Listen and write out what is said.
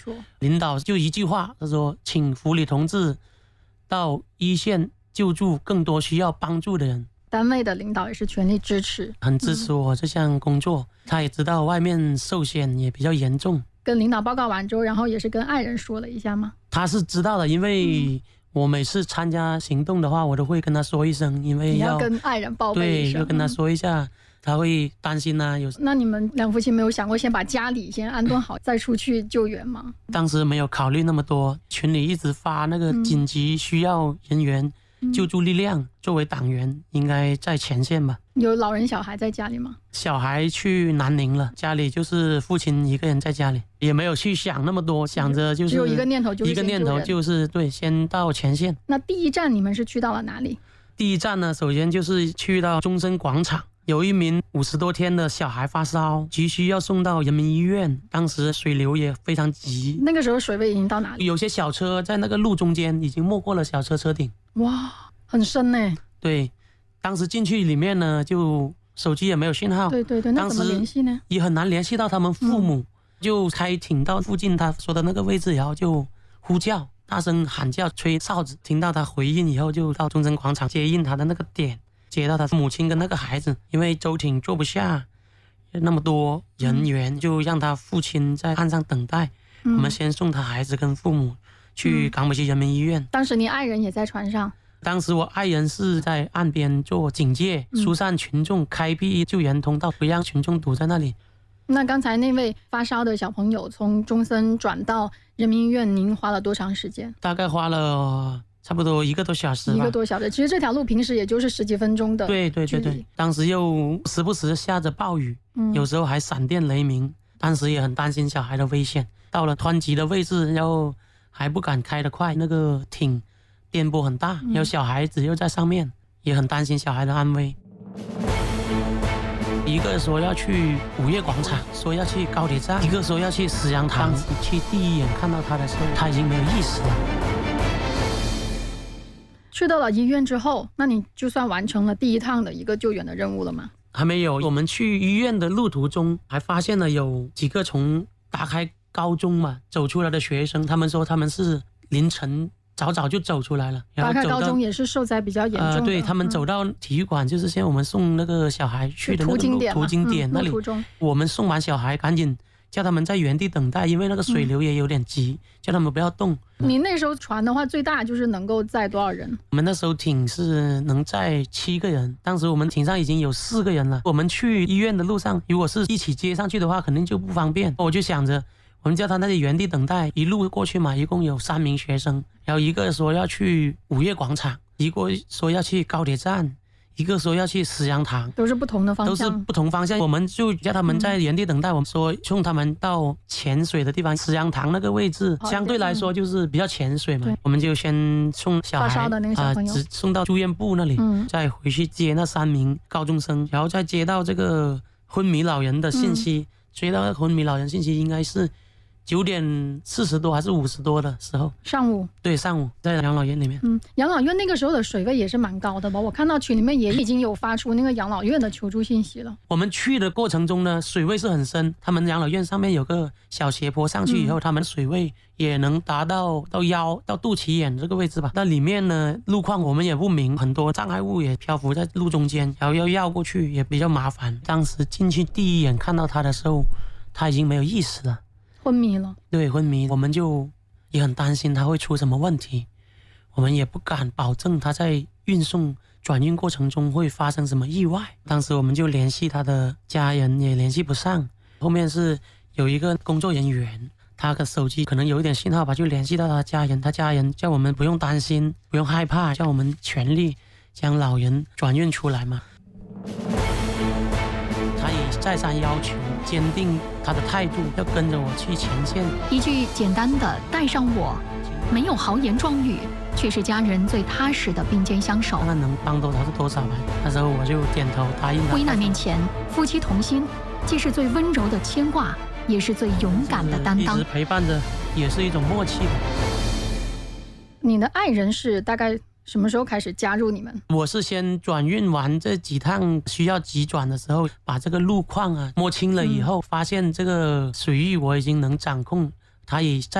说？ 领导就一句话，他说请福里同志到一线救助更多需要帮助的人。 单位的领导也是全力支持， 很支持我这项工作。他也知道外面受险也比较严重。 跟领导报告完之后，然后也是跟爱人说了一下吗？ 他是知道的，因为我每次参加行动的话，我都会跟他说一声，因为你要跟爱人报备一声， 对，要跟他说一下，他会担心啊。 那你们两夫妻没有想过先把家里先安顿好，再出去救援吗？ 当时没有考虑那么多，群里一直发那个紧急需要人员、救助力量，作为党员应该在前线吧。 有老人小孩在家里吗？ 小孩去南宁了，家里就是父亲一个人在家里，也没有去想那么多，想着就是只有一个念头， 就是对，先到前线。 那第一站你们是去到了哪里？ 第一站呢，首先就是去到中山广场，有一名50多天的小孩发烧，急需要送到人民医院，当时水流也非常急， 那个时候水位已经到哪里？ 有些小车在那个路中间已经没过了小车车顶。 哇，很深呢。 对，当时进去里面呢，就手机也没有信号。 对，那怎么联系呢？ 也很难联系到他们父母，就开艇到附近他说的那个位置，然后就呼叫，大声喊叫，吹哨子，听到他回应以后，就到中山广场接应他的那个点，接到他母亲跟那个孩子，因为舟艇坐不下那么多人员，就让他父亲在岸上等待。我们先送他孩子跟父母去港北区人民医院。 当时你爱人也在船上？ 当时我爱人是在岸边做警戒，疏散群众，开辟救援通道，不让群众堵在那里。 那刚才那位发烧的小朋友从中森转到人民医院，您花了多长时间？大概花了差不多1个多小时吧。1个多小时，其实这条路平时也就是10几分钟的。 对，当时又时不时下着暴雨，有时候还闪电雷鸣，当时也很担心小孩的危险。到了湍急的位置，然后还不敢开得快，那个艇颠簸很大，有小孩子又在上面，也很担心小孩的安危。一个说要去5月广场，说要去高铁站，一个说要去石羊塘。去第一眼看到他的时候，他已经没有意识了。 去到了医院之后，那你就算完成了第一趟的一个救援的任务了吗？ 还没有，我们去医院的路途中还发现了有几个从打开高中嘛走出来的学生，他们说他们是凌晨早就走出来了。 打开高中也是受灾比较严重的。 对，他们走到体育馆，就是现在我们送那个小孩去的那个途经点那里。我们送完小孩赶紧叫他们在原地等待，因为那个水流也有点急，叫他们不要动。 你那时候船的话最大就是能够载多少人？ 我们那时候艇是能载7个人，当时我们艇上已经有4个人了。我们去医院的路上，如果是一起接上去的话，肯定就不方便。我就想着我们叫他那里原地等待，一路过去嘛，一共有3名学生，然后一个说要去5月广场，一个说要去高铁站，一个说要去石羊塘， 都是不同的方向。 我们就叫他们在原地等待，我们说送他们到潜水的地方，石羊塘那个位置相对来说就是比较潜水嘛，我们就先送小孩发烧的那个小朋友送到住院部那里，再回去接那3名高中生，然后再接到这个昏迷老人的信息，接到昏迷老人信息应该是9点40多还是50多的时候， 上午。 对，上午在养老院里面。 养老院那个时候的水位也是蛮高的吧？我看到群里面也已经有发出那个养老院的求助信息了。 我们去的过程中呢，水位是很深，他们养老院上面有个小斜坡，上去以后，他们水位也能达到腰到肚脐眼这个位置吧。那里面呢，路况我们也不明，很多障碍物也漂浮在路中间，然后要绕过去也比较麻烦。当时进去第一眼看到他的时候，他已经没有意识了。 昏迷了。对， 昏迷，我们就也很担心他会出什么问题，我们也不敢保证他在转运过程中会发生什么意外。当时我们就联系他的家人也联系不上，后面是有一个工作人员，他的手机可能有一点信号吧，就联系到他家人，他家人叫我们不用担心，不用害怕，叫我们全力将老人转运出来嘛。他也再三要求坚定他的态度，要跟着我去前线。 一句简单的带上我，没有豪言壮语，却是家人最踏实的并肩相守。 那能帮多少是多少吧，那时候我就点头答应他。 危难面前，夫妻同心，既是最温柔的牵挂，也是最勇敢的担当。 一直陪伴着，也是一种默契吧。 你的爱人是大概什么时候开始加入你们？我是先转运完这几趟需要急转的时候，把这个路况摸清了以后，发现这个水域我已经能掌控，他也在